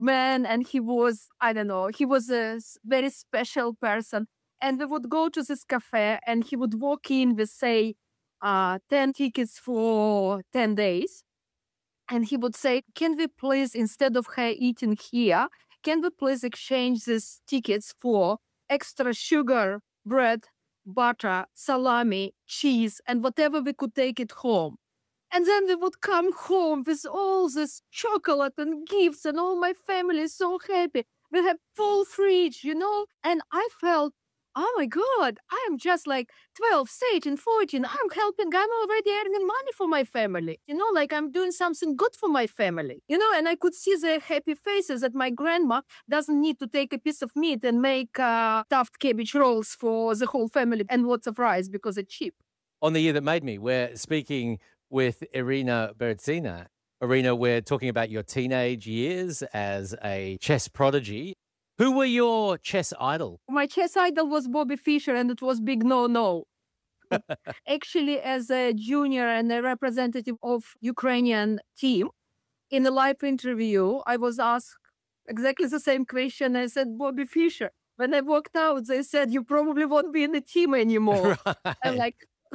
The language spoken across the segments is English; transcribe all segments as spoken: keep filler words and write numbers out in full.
man, and he was, I don't know, he was a s- very special person. And we would go to this cafe, and he would walk in with, say, uh, ten tickets for ten days. And he would say, can we please, instead of her eating here, can we please exchange these tickets for extra sugar, bread, butter, salami, cheese, and whatever we could take it home. And then we would come home with all this chocolate and gifts, and all my family is so happy. We have full fridge, you know? And I felt, oh my God, I am just like twelve, thirteen, fourteen. I'm helping. I'm already earning money for my family. You know, like I'm doing something good for my family. You know, and I could see their happy faces that my grandma doesn't need to take a piece of meat and make uh, stuffed cabbage rolls for the whole family and lots of rice because it's cheap. On The Year That Made Me, we're speaking with Irina Berezina. Irina, we're talking about your teenage years as a chess prodigy. Who were your chess idol? My chess idol was Bobby Fischer, and it was big no-no. Actually, as a junior and a representative of Ukrainian team, in a live interview, I was asked exactly the same question. I said, Bobby Fischer. When I walked out, they said, you probably won't be in the team anymore. Right. I'm like,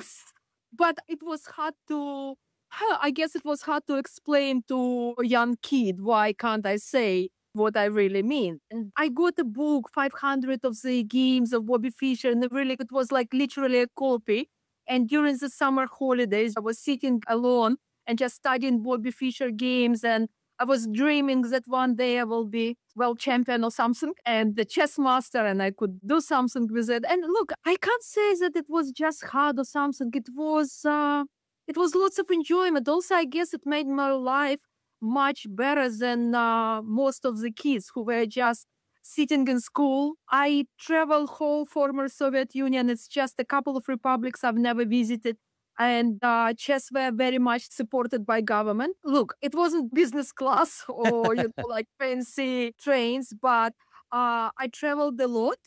but it was hard to, huh, I guess it was hard to explain to a young kid, why can't I say what I really mean? And I got a book, five hundred of the games of Bobby Fischer, and really, it was like literally a copy. And during the summer holidays, I was sitting alone and just studying Bobby Fischer games. And I was dreaming that one day I will be world champion or something and the chess master, and I could do something with it. And look, I can't say that it was just hard or something. It was, uh, it was lots of enjoyment. Also, I guess it made my life much better than uh, most of the kids who were just sitting in school. I travel whole former Soviet Union. It's just a couple of republics I've never visited. And uh, chess were very much supported by government. Look, it wasn't business class or you know, like fancy trains, but uh, I traveled a lot.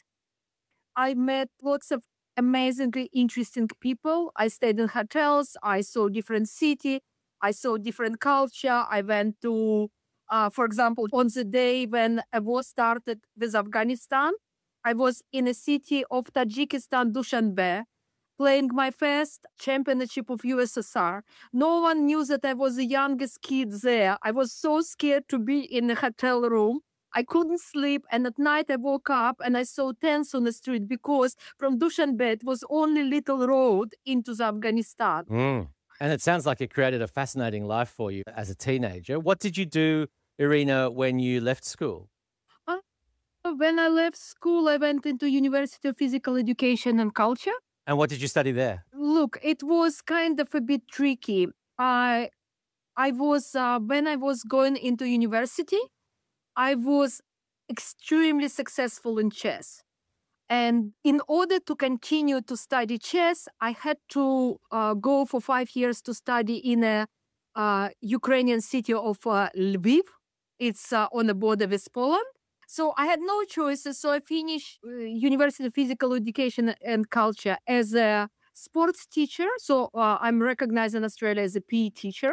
I met lots of amazingly interesting people. I stayed in hotels. I saw different city. I saw different culture. I went to, uh, for example, on the day when a war started with Afghanistan, I was in a city of Tajikistan, Dushanbe, playing my first championship of U S S R. No one knew that I was the youngest kid there. I was so scared to be in a hotel room. I couldn't sleep. And at night I woke up and I saw tents on the street because from Dushanbe it was only little road into the Afghanistan. Mm. And it sounds like it created a fascinating life for you as a teenager. What did you do, Irina, when you left school? Uh, When I left school, I went into University of Physical Education and Culture. And what did you study there? Look, it was kind of a bit tricky. I I was uh, when I was going into university, I was extremely successful in chess. And in order to continue to study chess, I had to uh, go for five years to study in a uh, Ukrainian city of uh, Lviv. It's uh, on the border with Poland. So I had no choices. So I finished uh, University of Physical Education and Culture as a sports teacher. So uh, I'm recognized in Australia as a P E teacher.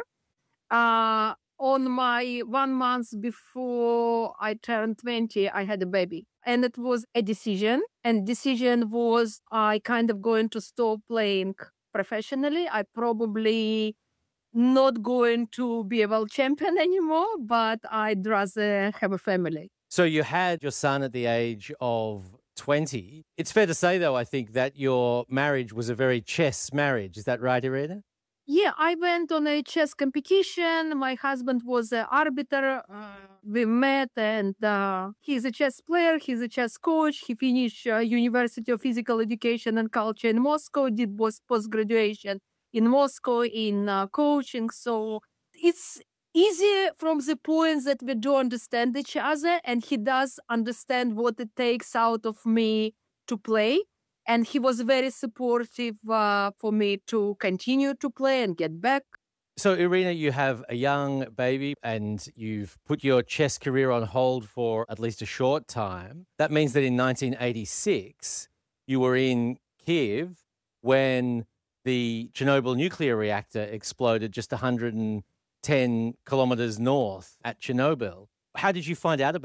Uh, on my one month before I turned twenty, I had a baby. And it was a decision. And decision was I kind of going to stop playing professionally. I probably not going to be a world champion anymore, but I'd rather have a family. So you had your son at the age of twenty. It's fair to say, though, I think that your marriage was a very chess marriage. Is that right, Irina? Yeah, I went on a chess competition. My husband was an arbiter. Uh, we met, and uh, he's a chess player. He's a chess coach. He finished uh, University of Physical Education and Culture in Moscow. Did post post graduation in Moscow in uh, coaching. So it's easier from the point that we do understand each other, and he does understand what it takes out of me to play. And he was very supportive uh, for me to continue to play and get back. So, Irina, you have a young baby and you've put your chess career on hold for at least a short time. That means that in nineteen eighty-six, you were in Kiev when the Chernobyl nuclear reactor exploded just one hundred ten kilometers north at Chernobyl. How did you find out about